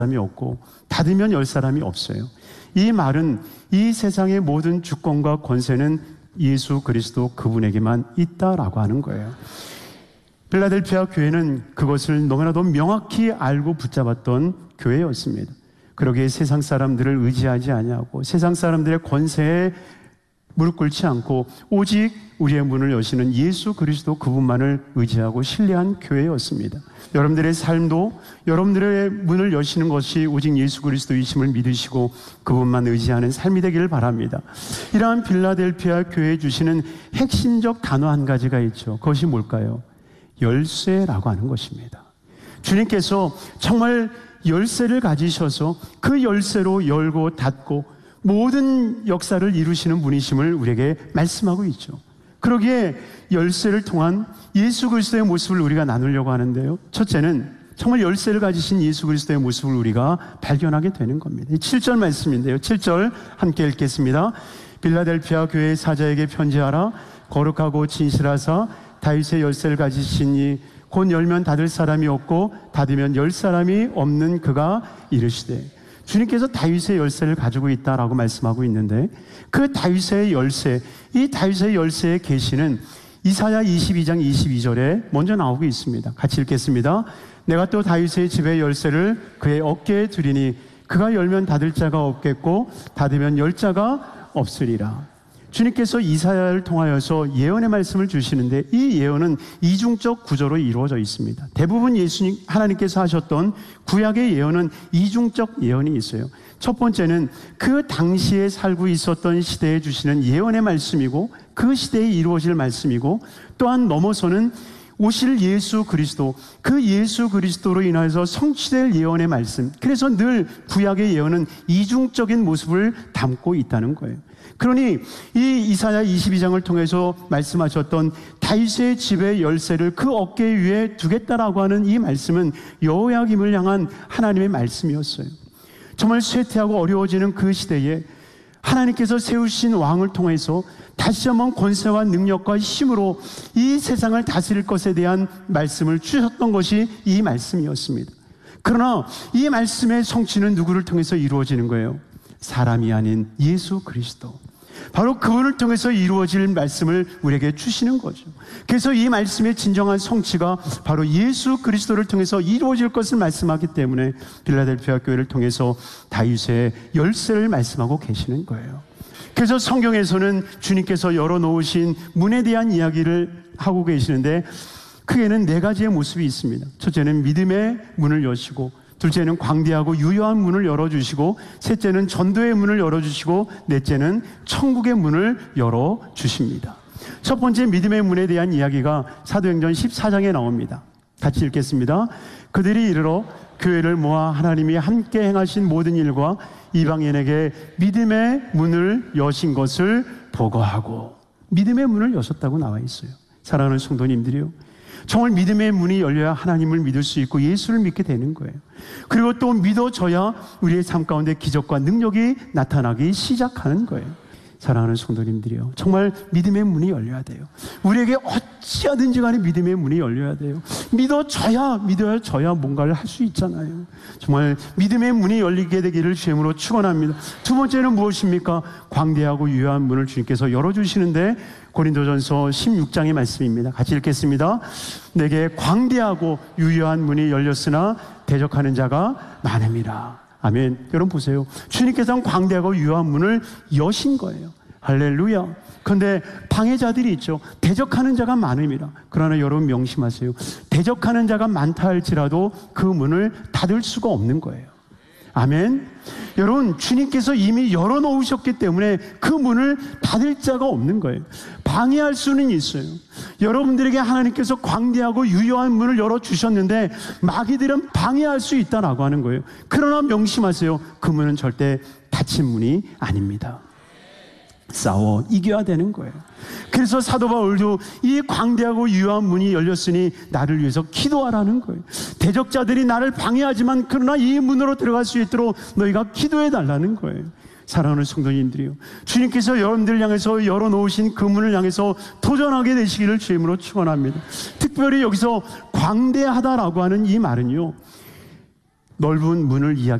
사람이 없고 닫으면 열 사람이 없어요. 이 말은 이 세상의 모든 주권과 권세는 예수 그리스도 그분에게만 있다라고 하는 거예요. 필라델피아 교회는 그것을 너무나도 명확히 알고 붙잡았던 교회였습니다. 그러기에 세상 사람들을 의지하지 아니하고 세상 사람들의 권세에 무릎 꿇지 않고 오직 우리의 문을 여시는 예수 그리스도 그분만을 의지하고 신뢰한 교회였습니다. 여러분들의 삶도 여러분들의 문을 여시는 것이 오직 예수 그리스도이심을 믿으시고 그분만 의지하는 삶이 되기를 바랍니다. 이러한 빌라델피아 교회에 주시는 핵심적 단어 한 가지가 있죠. 그것이 뭘까요? 열쇠라고 하는 것입니다. 주님께서 정말 열쇠를 가지셔서 그 열쇠로 열고 닫고 모든 역사를 이루시는 분이심을 우리에게 말씀하고 있죠. 그러기에 열쇠를 통한 예수 그리스도의 모습을 우리가 나누려고 하는데요. 첫째는 정말 열쇠를 가지신 예수 그리스도의 모습을 우리가 발견하게 되는 겁니다. 7절 말씀인데요. 7절 함께 읽겠습니다. 빌라델피아 교회 사자에게 편지하라. 거룩하고 진실하사 다윗의 열쇠를 가지시니 곧 열면 닫을 사람이 없고 닫으면 열 사람이 없는 그가 이르시되. 주님께서 다윗의 열쇠를 가지고 있다라고 말씀하고 있는데 그 다윗의 열쇠, 이 다윗의 열쇠의 계시는 이사야 22장 22절에 먼저 나오고 있습니다. 같이 읽겠습니다. 내가 또 다윗의 집의 열쇠를 그의 어깨에 두리니 그가 열면 닫을 자가 없겠고 닫으면 열 자가 없으리라. 주님께서 이사야를 통하여서 예언의 말씀을 주시는데 이 예언은 이중적 구조로 이루어져 있습니다. 대부분 예수님 하나님께서 하셨던 구약의 예언은 이중적 예언이 있어요. 첫 번째는 그 당시에 살고 있었던 시대에 주시는 예언의 말씀이고 그 시대에 이루어질 말씀이고 또한 넘어서는 오실 예수 그리스도, 그 예수 그리스도로 인하여서 성취될 예언의 말씀. 그래서 늘 구약의 예언은 이중적인 모습을 담고 있다는 거예요. 그러니 이 이사야 22장을 통해서 말씀하셨던 다윗의 집의 열쇠를 그 어깨 위에 두겠다라고 하는 이 말씀은 여호야김을 향한 하나님의 말씀이었어요. 정말 쇠퇴하고 어려워지는 그 시대에 하나님께서 세우신 왕을 통해서 다시 한번 권세와 능력과 힘으로 이 세상을 다스릴 것에 대한 말씀을 주셨던 것이 이 말씀이었습니다. 그러나 이 말씀의 성취는 누구를 통해서 이루어지는 거예요? 사람이 아닌 예수 그리스도. 바로 그분을 통해서 이루어질 말씀을 우리에게 주시는 거죠. 그래서 이 말씀의 진정한 성취가 바로 예수 그리스도를 통해서 이루어질 것을 말씀하기 때문에 빌라델피아 교회를 통해서 다윗의 열쇠를 말씀하고 계시는 거예요. 그래서 성경에서는 주님께서 열어놓으신 문에 대한 이야기를 하고 계시는데 크게는 네 가지의 모습이 있습니다. 첫째는 믿음의 문을 여시고, 둘째는 광대하고 유효한 문을 열어주시고, 셋째는 전도의 문을 열어주시고, 넷째는 천국의 문을 열어주십니다. 첫 번째 믿음의 문에 대한 이야기가 사도행전 14장에 나옵니다. 같이 읽겠습니다. 그들이 이르러 교회를 모아 하나님이 함께 행하신 모든 일과 이방인에게 믿음의 문을 여신 것을 보고하고. 믿음의 문을 여셨다고 나와 있어요. 사랑하는 성도님들이요, 정말 믿음의 문이 열려야 하나님을 믿을 수 있고 예수를 믿게 되는 거예요. 그리고 또 믿어져야 우리의 삶 가운데 기적과 능력이 나타나기 시작하는 거예요. 사랑하는 성도님들이요, 정말 믿음의 문이 열려야 돼요. 우리에게 어찌하든지 간에 믿음의 문이 열려야 돼요. 믿어져야 뭔가를 할 수 있잖아요. 정말 믿음의 문이 열리게 되기를 주님으로 축원합니다. 두 번째는 무엇입니까? 광대하고 유효한 문을 주님께서 열어주시는데 고린도전서 16장의 말씀입니다. 같이 읽겠습니다. 내게 광대하고 유효한 문이 열렸으나 대적하는 자가 많음이라. 아멘. 여러분 보세요. 주님께서는 광대하고 유효한 문을 여신 거예요. 할렐루야. 그런데 방해자들이 있죠. 대적하는 자가 많음이라. 그러나 여러분 명심하세요. 대적하는 자가 많다 할지라도 그 문을 닫을 수가 없는 거예요. 아멘. 여러분, 주님께서 이미 열어놓으셨기 때문에 그 문을 닫을 자가 없는 거예요. 방해할 수는 있어요. 여러분들에게 하나님께서 광대하고 유효한 문을 열어주셨는데 마귀들은 방해할 수 있다라고 하는 거예요. 그러나 명심하세요. 그 문은 절대 닫힌 문이 아닙니다. 싸워 이겨야 되는 거예요. 그래서 사도 바울도 이 광대하고 유효한 문이 열렸으니 나를 위해서 기도하라는 거예요. 대적자들이 나를 방해하지만 그러나 이 문으로 들어갈 수 있도록 너희가 기도해 달라는 거예요. 사랑하는 성도님들이요, 주님께서 여러분들을 향해서 열어놓으신 그 문을 향해서 도전하게 되시기를 주님으로 축원합니다. 특별히 여기서 광대하다라고 하는 이 말은요, 넓은 문을 이야기